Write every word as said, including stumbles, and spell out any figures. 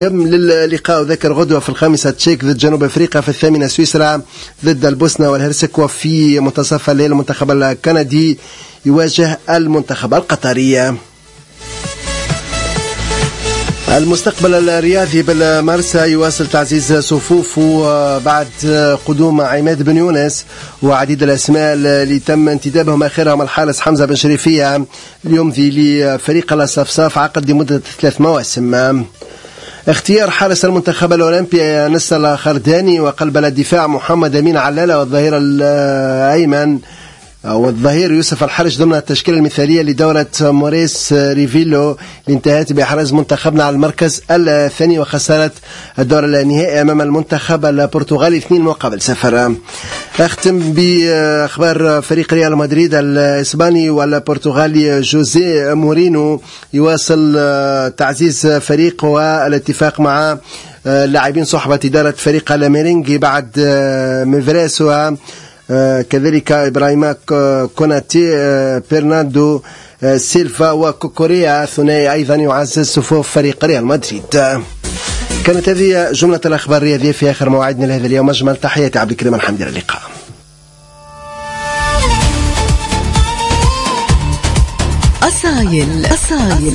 للقاء ذكر غدوة في الخامسة تشيك ضد جنوب أفريقيا، في الثامنة سويسرا ضد البوسنة والهرسك، وفي منتصف الليل المنتخب الكندي يواجه المنتخب القطري. المستقبل الرياضي بالمرسى يواصل تعزيز صفوفه بعد قدوم عماد بن يونس وعديد الأسماء اللي تم انتدابهم آخرهم الحارس حمزة بن شريفية ليمضي لفريق الصفصاف عقد لمدة ثلاث مواسم. اختيار حارس المنتخب الأولمبي نصر الخرداني، وقلب الدفاع محمد أمين علالة، والظهير الأيمن والظهير يوسف الحرج ضمن التشكيلة المثالية لدورة موريس ريفيلو اللي انتهت بإحراز منتخبنا على المركز الثاني وخسارة الدور النهائي أمام المنتخب البرتغالي اثنين مقابل صفر. أختم بأخبار فريق ريال مدريد الإسباني والبرتغالي. جوزيه مورينو يواصل تعزيز فريقه والاتفاق مع لاعبين صحبة إدارة فريق الميرينجي بعد ميفريس و كذلك إبراهيم كوناتي، برناردو سيلفا وكوكوريا ثنائي أيضا يعزز صفوف فريق ريال مدريد. كانت هذه جملة الأخبار الرياضية في آخر موعدنا لهذا اليوم. أجمل تحياتي عبد الكريم الحمد. اللقاء. أصايل أصايل